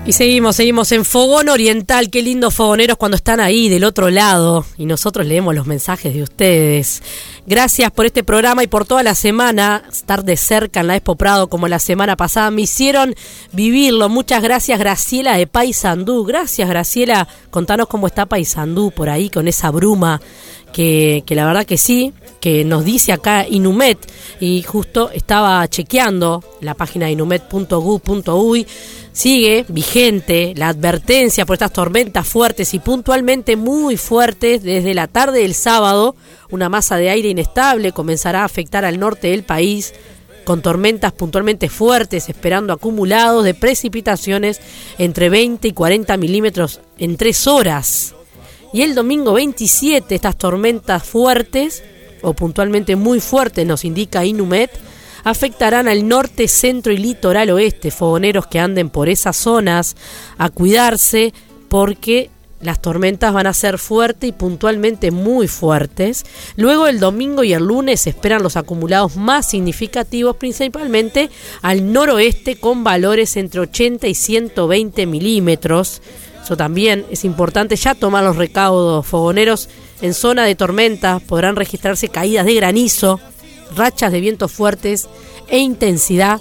Y seguimos en Fogón Oriental. Qué lindo, fogoneros, cuando están ahí del otro lado y nosotros leemos los mensajes de ustedes. Gracias por este programa y por toda la semana estar de cerca en la Expo Prado como la semana pasada. Me hicieron vivirlo. Muchas gracias, Graciela de Paysandú. Gracias, Graciela. Contanos cómo está Paysandú por ahí con esa bruma que la verdad que sí, que nos dice acá Inumet, y justo estaba chequeando la página de inumet.gu.uy. Sigue vigente la advertencia por estas tormentas fuertes y puntualmente muy fuertes. Desde la tarde del sábado, una masa de aire inestable comenzará a afectar al norte del país, con tormentas puntualmente fuertes, esperando acumulados de precipitaciones entre 20 y 40 milímetros en 3 horas. Y el domingo 27, estas tormentas fuertes, o puntualmente muy fuertes, nos indica Inumet, afectarán al norte, centro y litoral oeste. Fogoneros que anden por esas zonas, a cuidarse, porque las tormentas van a ser fuertes y puntualmente muy fuertes. Luego el domingo y el lunes se esperan los acumulados más significativos, principalmente al noroeste, con valores entre 80 y 120 milímetros. Eso también es importante ya tomar los recaudos, fogoneros. En zona de tormenta podrán registrarse caídas de granizo, rachas de vientos fuertes e intensidad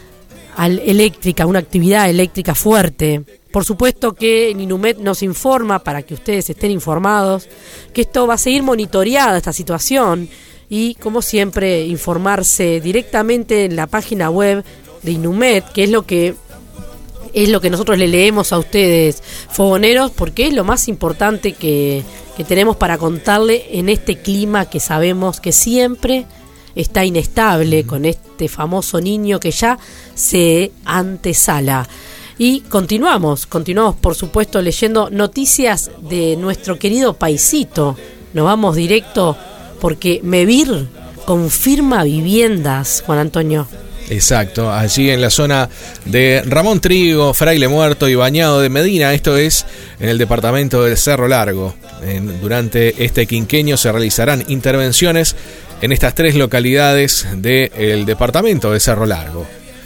eléctrica, una actividad eléctrica fuerte. Por supuesto que el Inumet nos informa, para que ustedes estén informados, que esto va a seguir monitoreada, esta situación, y como siempre informarse directamente en la página web de Inumet, que es lo que nosotros le leemos a ustedes, fogoneros, porque es lo más importante que tenemos para contarle en este clima que sabemos que siempre está inestable, con este famoso niño que ya se antesala. Y continuamos por supuesto leyendo noticias de nuestro querido paisito. Nos vamos directo porque Mevir confirma viviendas, Juan Antonio. Exacto, allí en la zona de Ramón Trigo, Fraile Muerto y Bañado de Medina, esto es en el departamento del Cerro Largo. Durante este quinquenio se realizarán intervenciones en estas 3 localidades del departamento de Cerro Largo.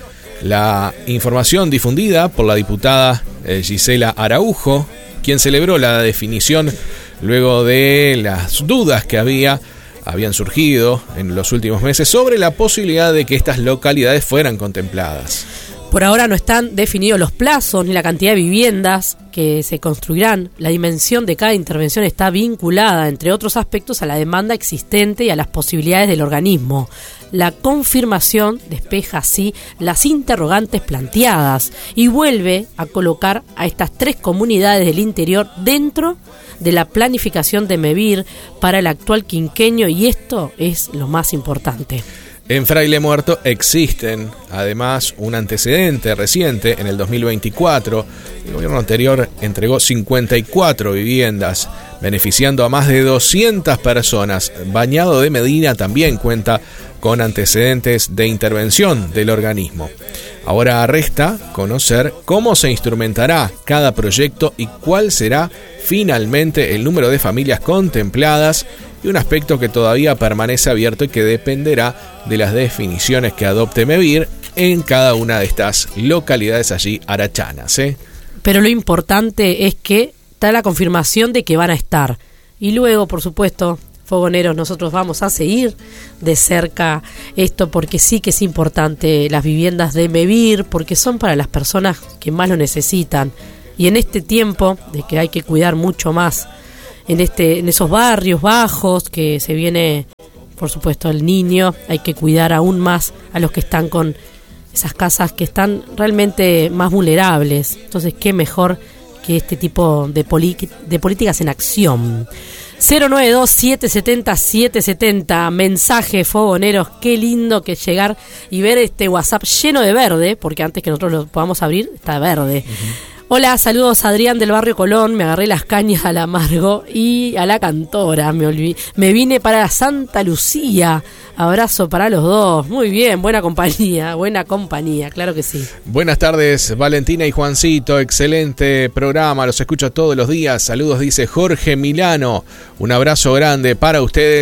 La información difundida por la diputada Gisela Araujo, quien celebró la definición luego de las dudas que habían surgido en los últimos meses sobre la posibilidad de que estas localidades fueran contempladas. Por ahora no están definidos los plazos ni la cantidad de viviendas que se construirán. La dimensión de cada intervención está vinculada, entre otros aspectos, a la demanda existente y a las posibilidades del organismo. La confirmación despeja así las interrogantes planteadas y vuelve a colocar a estas 3 comunidades del interior dentro de la planificación de Mevir para el actual quinquenio, y esto es lo más importante. En Fraile Muerto existen, además, un antecedente reciente. En el 2024, el gobierno anterior entregó 54 viviendas, beneficiando a más de 200 personas. Bañado de Medina también cuenta con antecedentes de intervención del organismo. Ahora resta conocer cómo se instrumentará cada proyecto y cuál será finalmente el número de familias contempladas, y un aspecto que todavía permanece abierto y que dependerá de las definiciones que adopte Mevir en cada una de estas localidades allí arachanas. Pero lo importante es que está la confirmación de que van a estar. Y luego, por supuesto, fogoneros, nosotros vamos a seguir de cerca esto, porque sí que es importante las viviendas de Mevir, porque son para las personas que más lo necesitan. Y en este tiempo de que hay que cuidar mucho más en esos barrios bajos que se viene, por supuesto, el niño, hay que cuidar aún más a los que están con esas casas que están realmente más vulnerables. Entonces, qué mejor que este tipo de políticas en acción. 092-770-770, mensaje, fogoneros. Qué lindo que llegar y ver este WhatsApp lleno de verde, porque antes que nosotros lo podamos abrir, está verde. Hola, saludos, Adrián del barrio Colón. Me agarré las cañas al amargo y a la cantora. Me vine para Santa Lucía. Abrazo para los dos. Muy bien, buena compañía, claro que sí. Buenas tardes, Valentina y Juancito. Excelente programa, los escucho todos los días. Saludos, dice Jorge Milano. Un abrazo grande para ustedes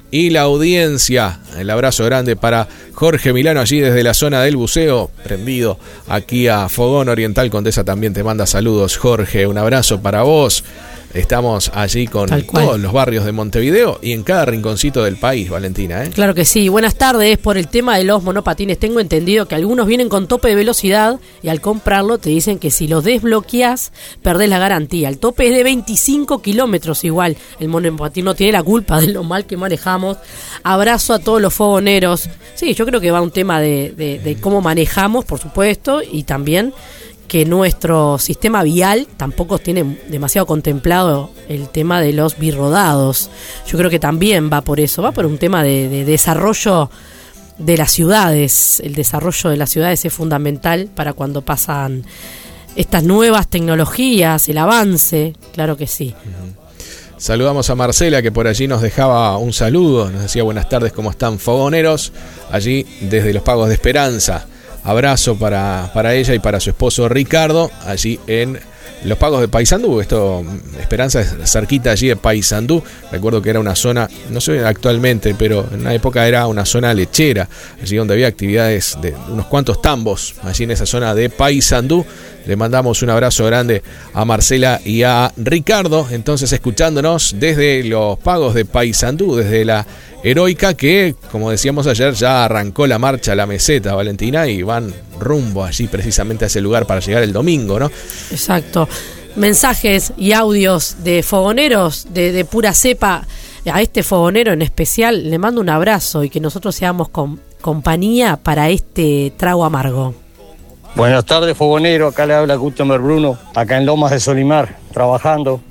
y la audiencia. El abrazo grande para Jorge Milano allí desde la zona del buceo, prendido aquí a Fogón Oriental. Condesa también te manda saludos, Jorge, un abrazo para vos. Estamos allí con todos los barrios de Montevideo y en cada rinconcito del país, Valentina, ¿eh? Claro que sí. Buenas tardes. Por el tema de los monopatines, tengo entendido que algunos vienen con tope de velocidad y al comprarlo te dicen que si los desbloqueás perdés la garantía. El tope es de 25 kilómetros igual. El monopatín no tiene la culpa de lo mal que manejamos. Abrazo a todos los fogoneros. Sí, yo creo que va un tema de cómo manejamos, por supuesto, y también que nuestro sistema vial tampoco tiene demasiado contemplado el tema de los birrodados. Yo creo que también va por eso, va por un tema de desarrollo de las ciudades. El desarrollo de las ciudades es fundamental para cuando pasan estas nuevas tecnologías, el avance, claro que sí. Saludamos a Marcela, que por allí nos dejaba un saludo, nos decía buenas tardes, ¿cómo están fogoneros? Allí desde los Pagos de Esperanza. Abrazo para ella y para su esposo Ricardo, allí en los Pagos de Paysandú. Esto, Esperanza es cerquita allí de Paysandú. Recuerdo que era una zona, no sé actualmente, pero en una época era una zona lechera, allí donde había actividades de unos cuantos tambos, allí en esa zona de Paysandú. Le mandamos un abrazo grande a Marcela y a Ricardo, entonces escuchándonos desde los Pagos de Paysandú, desde la Heroica, que como decíamos ayer ya arrancó la marcha a la meseta, Valentina, y van rumbo allí precisamente a ese lugar para llegar el domingo, ¿no? Exacto. Mensajes y audios de fogoneros de pura cepa. A este fogonero en especial le mando un abrazo y que nosotros seamos compañía para este trago amargo. Buenas tardes, fogonero. Acá le habla Gutenberg Bruno, acá en Lomas de Solimar, trabajando.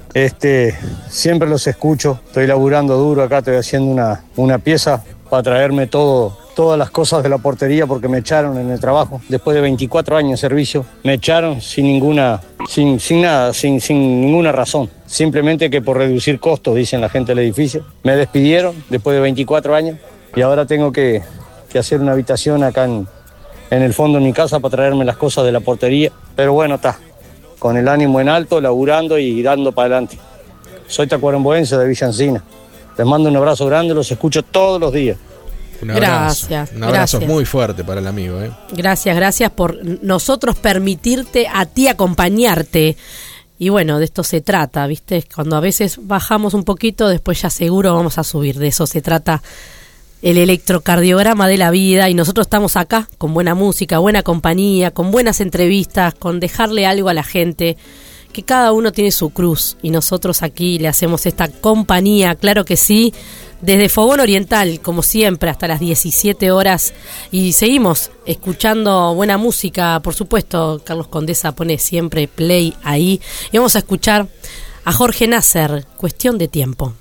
Siempre los escucho, estoy laburando duro acá, estoy haciendo una pieza para traerme todas las cosas de la portería porque me echaron en el trabajo. Después de 24 años de servicio, me echaron sin ninguna razón. Simplemente que por reducir costos, dicen la gente del edificio. Me despidieron después de 24 años y ahora tengo que hacer una habitación acá en el fondo de mi casa para traerme las cosas de la portería. Pero bueno, está. Con el ánimo en alto, laburando y dando para adelante. Soy tacuarembóense de Villa Encina. Les mando un abrazo grande, los escucho todos los días. Un abrazo, un abrazo muy fuerte para el amigo. Gracias por nosotros permitirte a ti acompañarte. Y bueno, de esto se trata, ¿viste? Cuando a veces bajamos un poquito, después ya seguro vamos a subir. De eso se trata el electrocardiograma de la vida, y nosotros estamos acá con buena música, buena compañía, con buenas entrevistas, con dejarle algo a la gente, que cada uno tiene su cruz y nosotros aquí le hacemos esta compañía, claro que sí, desde Fogón Oriental, como siempre, hasta las 17 horas, y seguimos escuchando buena música, por supuesto. Carlos Condesa pone siempre play ahí, y vamos a escuchar a Jorge Nasser, Cuestión de Tiempo.